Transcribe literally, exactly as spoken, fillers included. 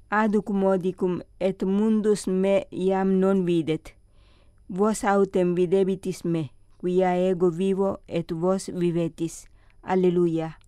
aduc modicum et mundus me iam non videt. Vos autem videbitis me, quia ego vivo et vos vivetis. Alleluia.